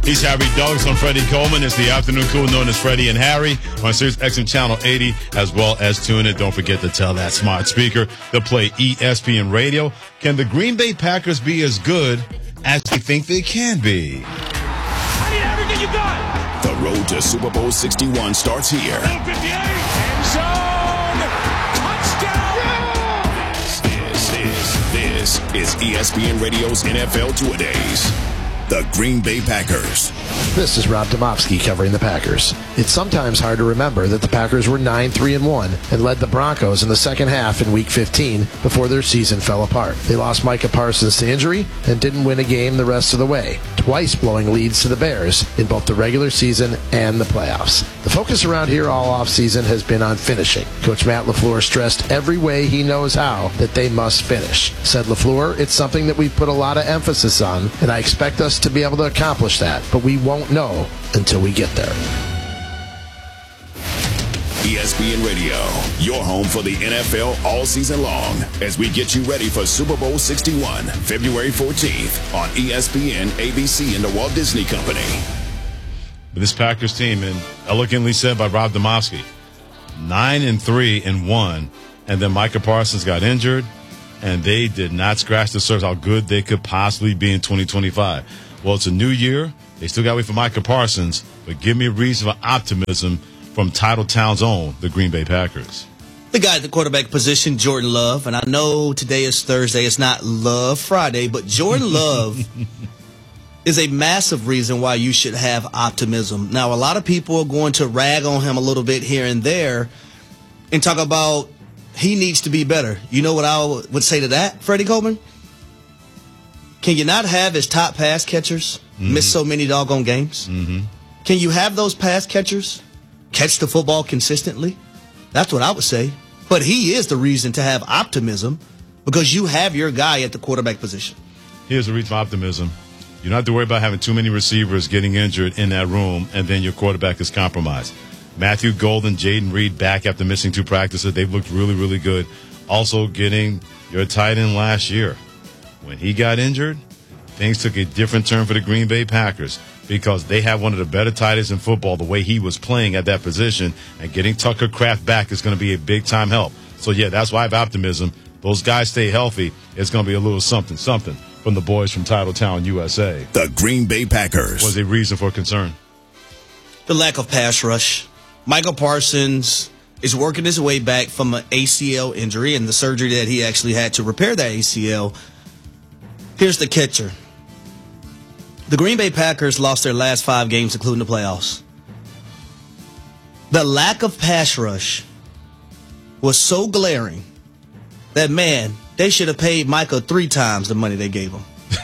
He's Harry Douglas. I'm Freddie Coleman. It's the afternoon crew known as Freddie and Harry on Sirius XM Channel 80, as well as tune in. Don't forget to tell that smart speaker to play ESPN Radio. Can the Green Bay Packers be as good as they think they can be? I need everything you got. The road to Super Bowl 61 starts here. 58, end zone, touchdown. This is ESPN Radio's NFL Two-A-Days. The Green Bay Packers. This is Rob Domofsky covering the Packers. It's sometimes hard to remember that the Packers were 9-3-1 and led the Broncos in the second half in Week 15 before their season fell apart. They lost Micah Parsons to injury and didn't win a game the rest of the way, twice blowing leads to the Bears in both the regular season and the playoffs. The focus around here all offseason has been on finishing. Coach Matt LaFleur stressed every way he knows how that they must finish. Said LaFleur, it's something that we've put a lot of emphasis on, and I expect us to be able to accomplish that, but we won't know until we get there. ESPN Radio, your home for the NFL all season long, as we get you ready for Super Bowl 61, February 14th on ESPN, ABC, and the Walt Disney Company. This Packers team, and elegantly said by Rob Domofsky, 9-3-1, and then Micah Parsons got injured, and they did not scratch the surface how good they could possibly be in 2025. Well, it's a new year. They still got to wait for Micah Parsons, but give me a reason for optimism from Titletown's own, the Green Bay Packers. The guy at the quarterback position, Jordan Love, and I know today is Thursday. It's not Love Friday, but Jordan Love is a massive reason why you should have optimism. Now, a lot of people are going to rag on him a little bit here and there and talk about he needs to be better. You know what I would say to that, Freddie Coleman? Can you not have his top pass catchers miss so many doggone games? Can you have those pass catchers catch the football consistently? That's what I would say. But he is the reason to have optimism because you have your guy at the quarterback position. Here's the reason for optimism. You don't have to worry about having too many receivers getting injured in that room, and then your quarterback is compromised. Matthew Golden, Jaden Reed back after missing 2 practices. They've looked really, really good. Also getting your tight end last year. When he got injured, things took a different turn for the Green Bay Packers because they have one of the better tight ends in football the way he was playing at that position, and getting Tucker Kraft back is going to be a big-time help. So, yeah, that's why I have optimism. Those guys stay healthy. It's going to be a little something from the boys from Titletown, USA. The Green Bay Packers. Was a reason for concern? The lack of pass rush. Michael Parsons is working his way back from an ACL injury and the surgery that he actually had to repair that ACL. Here's the catcher. The Green Bay Packers lost their last 5 games, including the playoffs. The lack of pass rush was so glaring that, man, they should have paid Micah 3 times the money they gave him.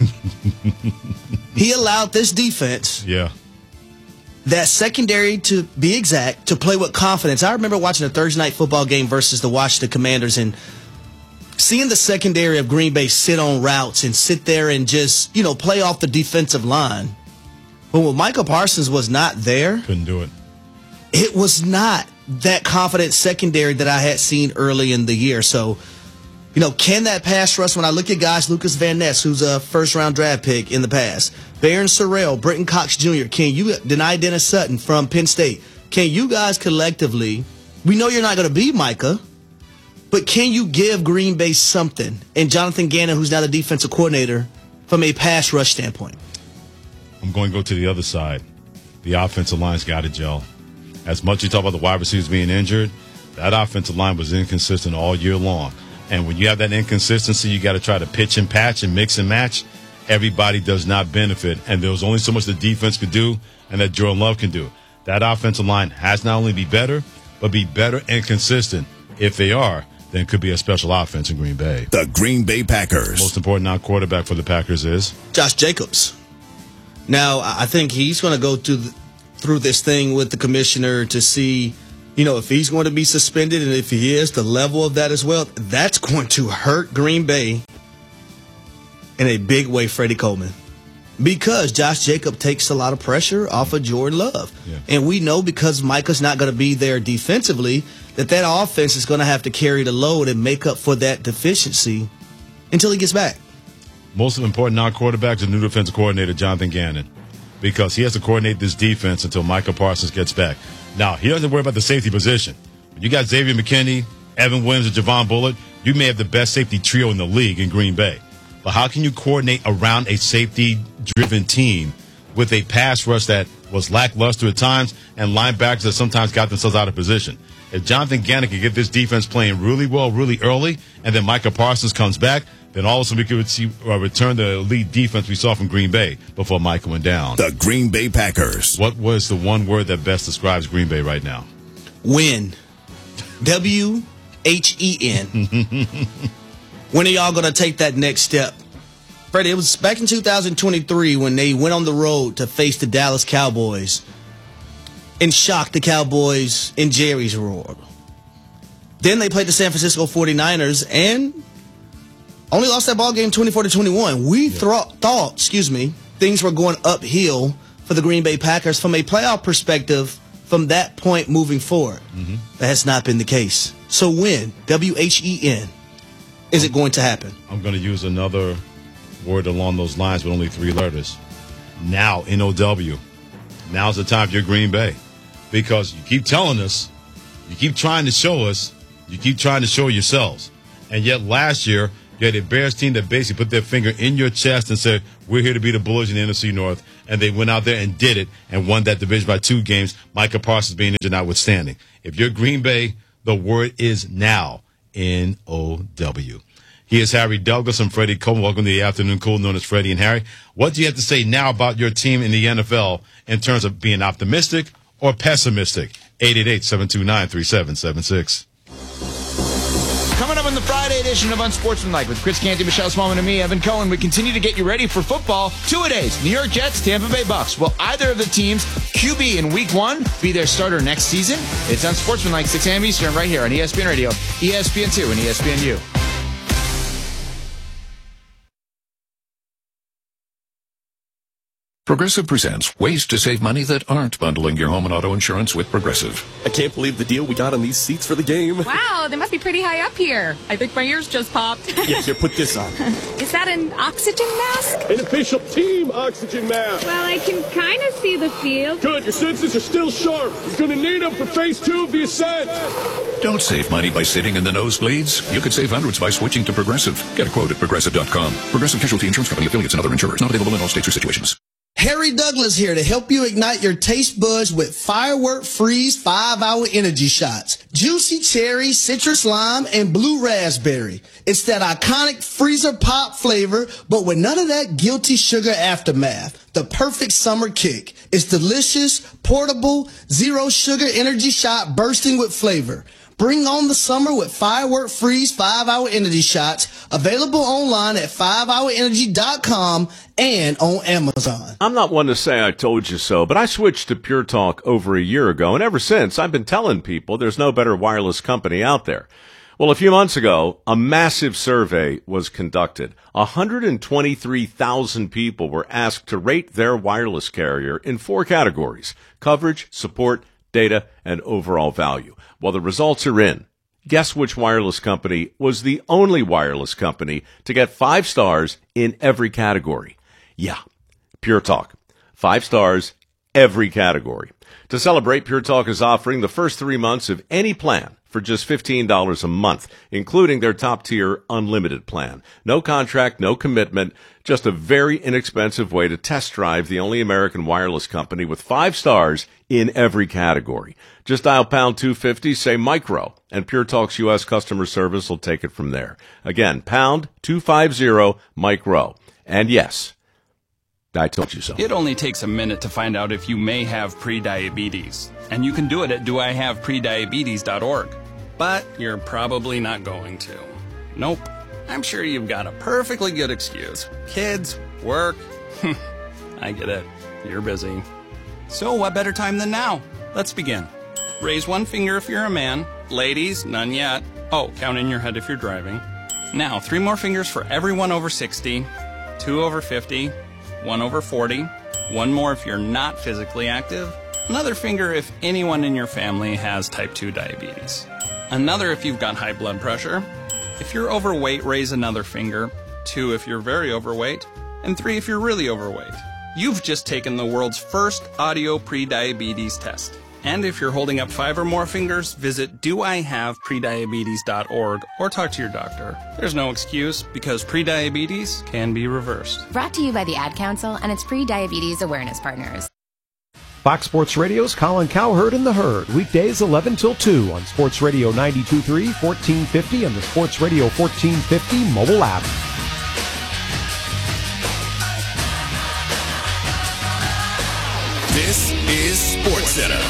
He allowed this defense, that secondary to be exact, to play with confidence. I remember watching a Thursday night football game versus the Washington Commanders and seeing the secondary of Green Bay sit on routes and sit there and just, play off the defensive line. But when Micah Parsons was not there, couldn't do it. It was not that confident secondary that I had seen early in the year. So, can that pass rush, when I look at guys, Lucas Van Ness, who's a first-round draft pick in the past, Barron Sorrell, Brenton Cox Jr., can you deny Dennis Sutton from Penn State? Can you guys collectively, we know you're not going to be Micah, but can you give Green Bay something? And Jonathan Gannon, who's now the defensive coordinator, from a pass rush standpoint? I'm going to go to the other side. The offensive line's got to gel. As much as you talk about the wide receivers being injured, that offensive line was inconsistent all year long. And when you have that inconsistency, you got to try to pitch and patch and mix and match. Everybody does not benefit. And there was only so much the defense could do and that Jordan Love can do. That offensive line has not only be better, but be better and consistent. If they are, then it could be a special offense in Green Bay. The Green Bay Packers. Most important non-quarterback for the Packers is? Josh Jacobs. Now, I think he's going to go through this thing with the commissioner to see, if he's going to be suspended, and if he is, the level of that as well. That's going to hurt Green Bay in a big way, Freddie Coleman. Because Josh Jacobs takes a lot of pressure off of Jordan Love. Yeah. And we know because Micah's not going to be there defensively, that offense is going to have to carry the load and make up for that deficiency until he gets back. Most important non-quarterbacks, the new defensive coordinator, Jonathan Gannon. because he has to coordinate this defense until Micah Parsons gets back. Now, he doesn't worry about the safety position. When you got Xavier McKinney, Evan Williams, and Javon Bullitt, you may have the best safety trio in the league in Green Bay. But how can you coordinate around a safety-driven team with a pass rush that was lackluster at times and linebackers that sometimes got themselves out of position? If Jonathan Gannon could get this defense playing really well, really early, and then Micah Parsons comes back, then all of a sudden we could see return the elite defense we saw from Green Bay before Micah went down. The Green Bay Packers. What was the one word that best describes Green Bay right now? Win. WHEN. When are y'all going to take that next step? Freddie, it was back in 2023 when they went on the road to face the Dallas Cowboys and shocked the Cowboys in Jerry's world. Then they played the San Francisco 49ers and only lost that ball game 24-21. We thought, things were going uphill for the Green Bay Packers from a playoff perspective from that point moving forward. Mm-hmm. That has not been the case. So when, WHEN, is it going to happen? I'm going to use another word along those lines with only 3 letters. Now, N-O-W. Now's the time for your Green Bay. Because you keep telling us, you keep trying to show us, you keep trying to show yourselves. And yet last year, you had a Bears team that basically put their finger in your chest and said, we're here to be the Bulls in the NFC North. And they went out there and did it and won that division by 2 games, Micah Parsons being injured notwithstanding. If you're Green Bay, the word is now, N-O-W. He is Harry Douglas. I'm Freddie Coleman. Welcome to the Afternoon Cool, known as Freddie and Harry. What do you have to say now about your team in the NFL in terms of being optimistic or pessimistic? 888-729-3776. Coming up on the Friday edition of Unsportsmanlike with Chris Canty, Michelle Smallman, and me, Evan Cohen, we continue to get you ready for football. 2-a-days, New York Jets, Tampa Bay Bucks. Will either of the teams' QB in Week 1 be their starter next season? It's Unsportsmanlike, 6 a.m. Eastern, right here on ESPN Radio, ESPN2, and ESPNU. Progressive presents ways to save money that aren't bundling your home and auto insurance with Progressive. I can't believe the deal we got on these seats for the game. Wow, they must be pretty high up here. I think my ears just popped. Yeah, here, put this on. Is that an oxygen mask? An official team oxygen mask. Well, I can kind of see the field. Good, your senses are still sharp. He's going to need them for phase 2 of the ascent. Don't save money by sitting in the nosebleeds. You could save hundreds by switching to Progressive. Get a quote at Progressive.com. Progressive Casualty Insurance Company, affiliates, and other insurers. Not available in all states or situations. Harry Douglas here to help you ignite your taste buds with Firework Freeze 5-hour energy shots. Juicy cherry, citrus lime, and blue raspberry. It's that iconic freezer pop flavor, but with none of that guilty sugar aftermath. The perfect summer kick. It's delicious, portable, zero sugar energy shot bursting with flavor. Bring on the summer with Firework Freeze 5-hour energy shots, available online at 5hourenergy.com and on Amazon. I'm not one to say I told you so, but I switched to Pure Talk over a year ago, and ever since I've been telling people there's no better wireless company out there. Well, a few months ago, a massive survey was conducted. 123,000 people were asked to rate their wireless carrier in 4 categories: coverage, support, data, and overall value. Well, the results are in. Guess which wireless company was the only wireless company to get 5 stars in every category? Yeah, Pure Talk. 5 stars, every category. To celebrate, Pure Talk is offering the first 3 months of any plan for just $15 a month, including their top-tier unlimited plan. No contract, no commitment, just a very inexpensive way to test drive the only American wireless company with 5 stars in every category. Just dial pound 250, say micro, and Pure Talk's U.S. customer service will take it from there. Again, pound 250 micro. And yes, I told you so. It only takes a minute to find out if you may have prediabetes. And you can do it at doihaveprediabetes.org. But you're probably not going to. Nope. I'm sure you've got a perfectly good excuse. Kids, work. I get it. You're busy. So what better time than now? Let's begin. Raise 1 finger if you're a man. Ladies, none yet. Oh, count in your head if you're driving. Now, 3 more fingers for everyone over 60, 2 over 50, 1 over 40, 1 more if you're not physically active, another finger if anyone in your family has type 2 diabetes, another if you've got high blood pressure. If you're overweight, raise another finger, 2 if you're very overweight, and 3 if you're really overweight. You've just taken the world's first audio pre-diabetes test. And if you're holding up 5 or more fingers, visit doihaveprediabetes.org or talk to your doctor. There's no excuse because prediabetes can be reversed. Brought to you by the Ad Council and its pre-diabetes awareness partners. Fox Sports Radio's Colin Cowherd and the Herd, weekdays 11 till 2 on Sports Radio 92.3, 1450, and the Sports Radio 1450 mobile app. This is SportsCenter.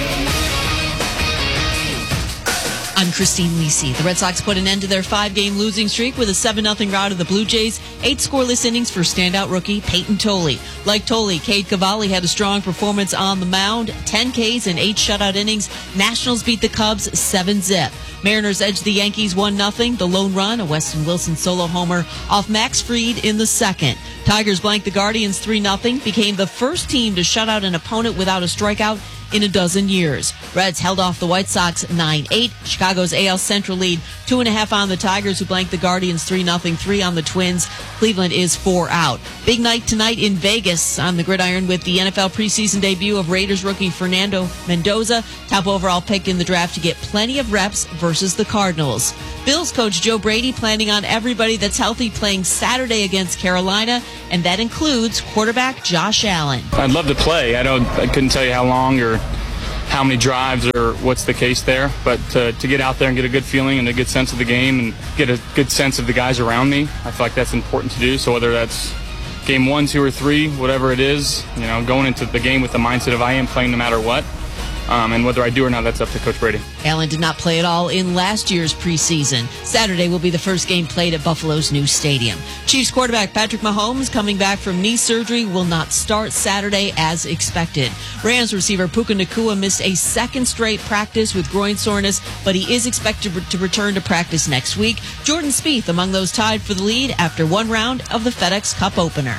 I'm Christine Lisi. The Red Sox put an end to their 5-game losing streak with a 7-0 rout of the Blue Jays, 8 scoreless innings for standout rookie Peyton Tolley. Like Tolley, Cade Cavalli had a strong performance on the mound, 10 Ks and 8 shutout innings. Nationals beat the Cubs 7-0. Mariners edged the Yankees 1-0. The lone run, a Weston Wilson solo homer off Max Fried in the second. Tigers blanked the Guardians 3-0, became the first team to shut out an opponent without a strikeout in a dozen years. Reds held off the White Sox 9-8. Chicago's AL Central lead 2.5 on the Tigers, who blanked the Guardians 3-0, 3 on the Twins. Cleveland is 4 out. Big night tonight in Vegas on the gridiron with the NFL preseason debut of Raiders rookie Fernando Mendoza, top overall pick in the draft to get plenty of reps versus the Cardinals. Bills coach Joe Brady planning on everybody that's healthy playing Saturday against Carolina, and that includes quarterback Josh Allen. I'd love to play. I couldn't tell you how long or how many drives or what's the case there, but to get out there and get a good feeling and a good sense of the game and get a good sense of the guys around me, I feel like that's important to do. So whether that's game 1, 2, or 3, whatever it is, going into the game with the mindset of I am playing no matter what. And whether I do or not, that's up to Coach Brady. Allen did not play at all in last year's preseason. Saturday will be the first game played at Buffalo's new stadium. Chiefs quarterback Patrick Mahomes, coming back from knee surgery, will not start Saturday as expected. Rams receiver Puka Nacua missed a second straight practice with groin soreness, but he is expected to return to practice next week. Jordan Spieth among those tied for the lead after one round of the FedEx Cup opener.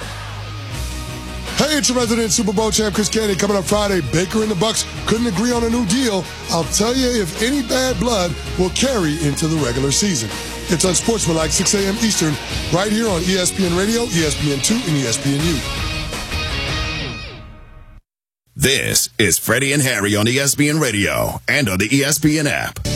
Hey, it's your resident Super Bowl champ, Chris Canty. Coming up Friday, Baker and the Bucks couldn't agree on a new deal. I'll tell you if any bad blood will carry into the regular season. It's Unsportsmanlike, 6 a.m. Eastern, right here on ESPN Radio, ESPN2, and ESPNU. This is Freddie and Harry on ESPN Radio and on the ESPN app.